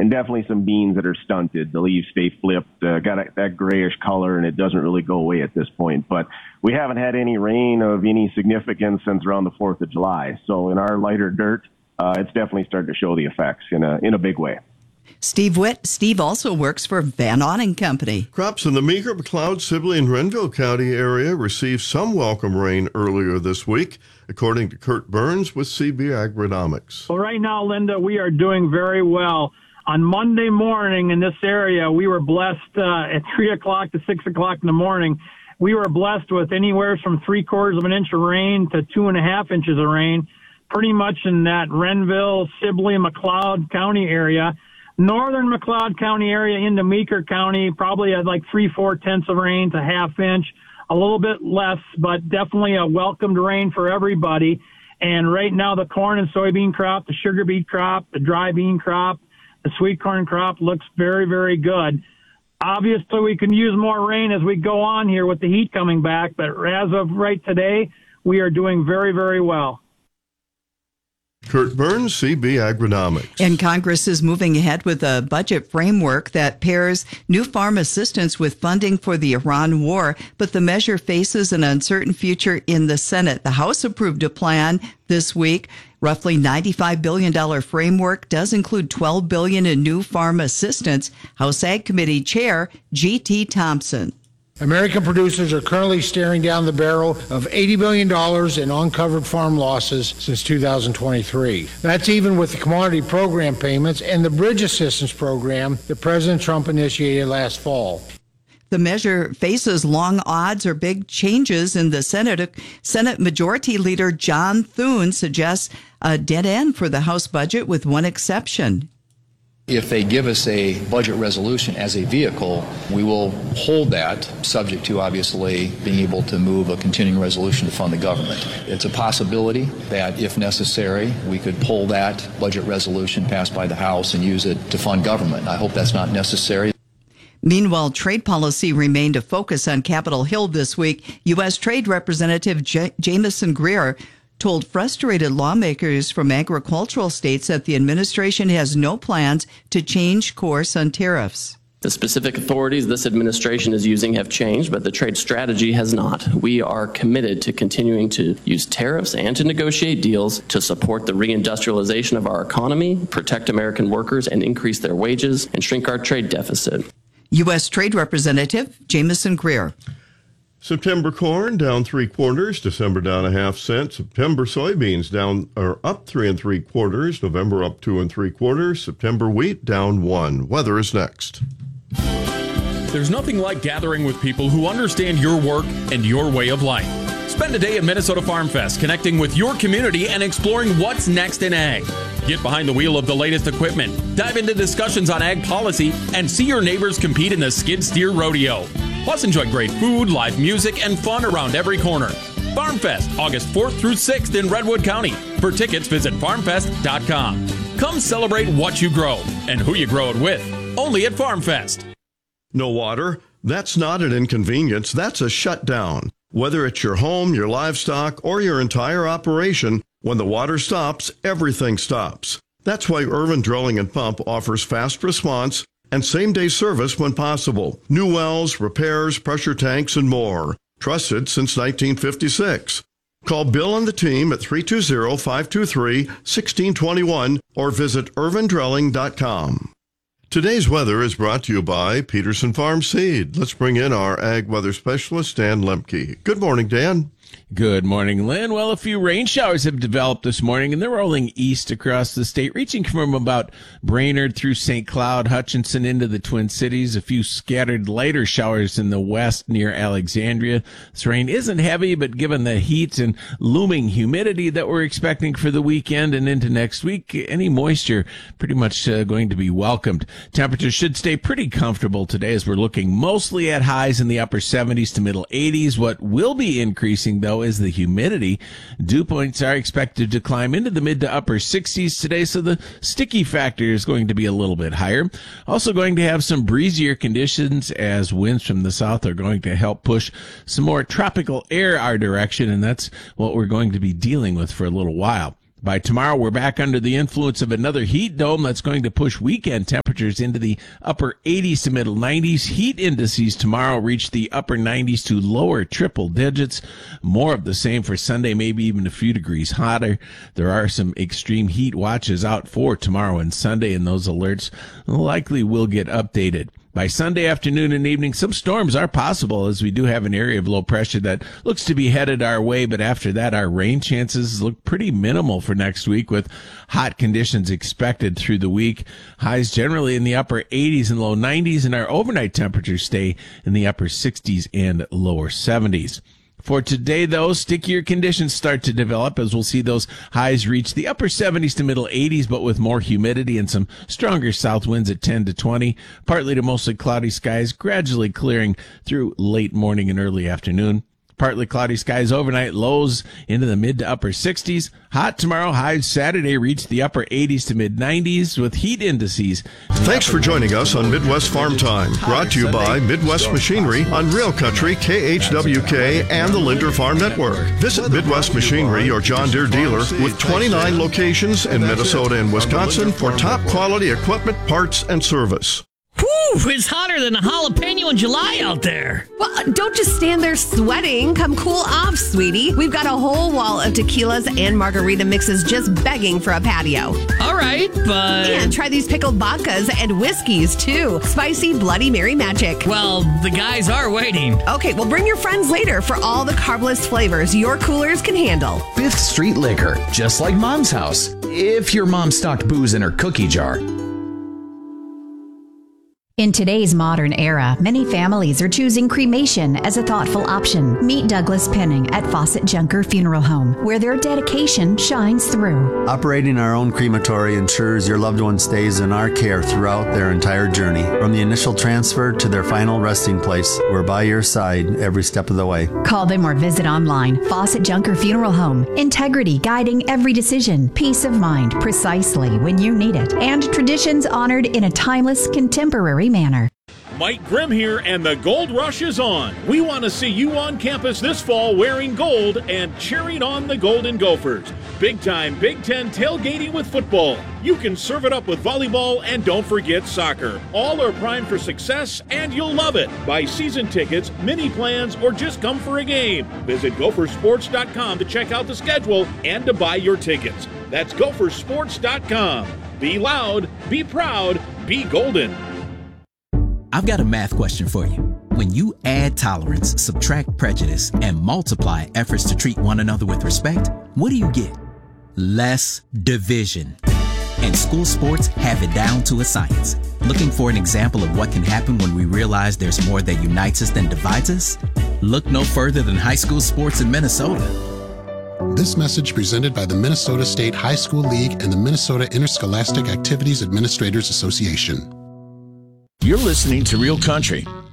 and definitely some beans that are stunted. The leaves stay flipped, got that grayish color, and it doesn't really go away at this point. But we haven't had any rain of any significance since around the 4th of July. So in our lighter dirt, it's definitely starting to show the effects in a big way. Steve Witt. Steve also works for Van Awning Company. Crops in the Meeker, McLeod, Sibley, and Renville County area received some welcome rain earlier this week, according to Kurt Burns with CB Agronomics. Well, right now, Linda, we are doing very well. On Monday morning in this area, we were blessed at 3 o'clock to 6 o'clock in the morning. We were blessed with anywhere from 3/4 of an inch of rain to 2.5 inches of rain, pretty much in that Renville, Sibley, McLeod County area. Northern McLeod County area into Meeker County probably had like 3/4 of rain to half inch, a little bit less, but definitely a welcomed rain for everybody. And right now the corn and soybean crop, the sugar beet crop, the dry bean crop, the sweet corn crop looks very, very good. Obviously we can use more rain as we go on here with the heat coming back, but as of right today, we are doing very, very well. Kurt Burns, CB Agronomics. And Congress is moving ahead with a budget framework that pairs new farm assistance with funding for the Iran war, but the measure faces an uncertain future in the Senate. The House approved a plan this week. Roughly $95 billion framework does include $12 billion in new farm assistance. House Ag Committee Chair G.T. Thompson. American producers are currently staring down the barrel of $80 billion in uncovered farm losses since 2023. That's even with the commodity program payments and the bridge assistance program that President Trump initiated last fall. The measure faces long odds or big changes in the Senate. Senate Majority Leader John Thune suggests a dead end for the House budget with one exception. If they give us a budget resolution as a vehicle, we will hold that, subject to obviously being able to move a continuing resolution to fund the government. It's a possibility that, if necessary, we could pull that budget resolution passed by the House and use it to fund government. I hope that's not necessary. Meanwhile, trade policy remained a focus on Capitol Hill this week. U.S. Trade Representative Jamieson Greer told frustrated lawmakers from agricultural states that the administration has no plans to change course on tariffs. The specific authorities this administration is using have changed, but the trade strategy has not. We are committed to continuing to use tariffs and to negotiate deals to support the reindustrialization of our economy, protect American workers, and increase their wages, and shrink our trade deficit. U.S. Trade Representative Jamieson Greer. September corn down 3/4, December down 1/2 cent. September soybeans up 3 3/4, November up 2 3/4. September wheat down 1. Weather is next. There's nothing like gathering with people who understand your work and your way of life. Spend a day at Minnesota Farm Fest, connecting with your community and exploring what's next in ag. Get behind the wheel of the latest equipment, dive into discussions on ag policy, and see your neighbors compete in the Skid Steer Rodeo. Plus, enjoy great food, live music, and fun around every corner. Farm Fest, August 4th through 6th in Redwood County. For tickets, visit farmfest.com. Come celebrate what you grow and who you grow it with. Only at Farm Fest. No water? That's not an inconvenience. That's a shutdown. Whether it's your home, your livestock, or your entire operation, when the water stops, everything stops. That's why Irvin Drilling and Pump offers fast response and same-day service when possible. New wells, repairs, pressure tanks, and more. Trusted since 1956. Call Bill and the team at 320-523-1621 or visit irvindrilling.com. Today's weather is brought to you by Peterson Farm Seed. Let's bring in our ag weather specialist, Dan Lemke. Good morning, Dan. Good morning, Lynn. Well, a few rain showers have developed this morning, and they're rolling east across the state, reaching from about Brainerd through St. Cloud, Hutchinson into the Twin Cities. A few scattered lighter showers in the west near Alexandria. This rain isn't heavy, but given the heat and looming humidity that we're expecting for the weekend and into next week, any moisture pretty much going to be welcomed. Temperatures should stay pretty comfortable today as we're looking mostly at highs in the upper 70s to middle 80s. What will be increasing, though, is the humidity. Dew points are expected to climb into the mid to upper 60s today, so the sticky factor is going to be a little bit higher. Also going to have some breezier conditions as winds from the south are going to help push some more tropical air our direction, and that's what we're going to be dealing with for a little while. By tomorrow, we're back under the influence of another heat dome that's going to push weekend temperatures temperatures into the upper 80s to middle 90s. Heat indices tomorrow reach the upper 90s to lower triple digits. More of the same for Sunday, maybe even a few degrees hotter. There are some extreme heat watches out for tomorrow and Sunday, and those alerts likely will get updated. By Sunday afternoon and evening, some storms are possible, as we do have an area of low pressure that looks to be headed our way. But after that, our rain chances look pretty minimal for next week, with hot conditions expected through the week. Highs generally in the upper 80s and low 90s, and our overnight temperatures stay in the upper 60s and lower 70s. For today, though, stickier conditions start to develop as we'll see those highs reach the upper 70s to middle 80s, but with more humidity and some stronger south winds at 10 to 20. Partly to mostly cloudy skies, gradually clearing through late morning and early afternoon. Partly cloudy skies overnight, lows into the mid to upper 60s. Hot tomorrow, highs Saturday reach the upper 80s to mid 90s with heat indices. Thanks for joining us on Midwest Farm Time, brought to you by Midwest Machinery on Real Country, KHWK, and the Linder Farm Network. Visit Midwest Machinery, your John Deere dealer, with 29 locations in Minnesota and Wisconsin for top quality equipment, parts, and service. Whew, it's hotter than a jalapeno in July out there. Well, don't just stand there sweating. Come cool off, sweetie. We've got a whole wall of tequilas and margarita mixes just begging for a patio. All right, but... And try these pickled vodkas and whiskeys, too. Spicy Bloody Mary magic. Well, the guys are waiting. Okay, well, bring your friends later for all the carbless flavors your coolers can handle. 5th Street Liquor, just like Mom's house. If your mom stocked booze in her cookie jar. In today's modern era, many families are choosing cremation as a thoughtful option. Meet Douglas Penning at Fawcett Junker Funeral Home, where their dedication shines through. Operating our own crematory ensures your loved one stays in our care throughout their entire journey. From the initial transfer to their final resting place, we're by your side every step of the way. Call them or visit online. Fawcett Junker Funeral Home. Integrity guiding every decision. Peace of mind precisely when you need it. And traditions honored in a timeless, contemporary manner. Mike Grimm here, and the Gold Rush is on. We want to see you on campus this fall wearing gold and cheering on the Golden Gophers. Big-time Big Ten tailgating with football. You can serve it up with volleyball, and don't forget soccer. All are primed for success, and you'll love it. Buy season tickets, mini plans, or just come for a game. Visit gophersports.com to check out the schedule and to buy your tickets. That's gophersports.com. Be loud, be proud, be golden. I've got a math question for you. When you add tolerance, subtract prejudice, and multiply efforts to treat one another with respect, what do you get? Less division. And school sports have it down to a science. Looking for an example of what can happen when we realize there's more that unites us than divides us? Look no further than high school sports in Minnesota. This message presented by the Minnesota State High School League and the Minnesota Interscholastic Activities Administrators Association. You're listening to Real Country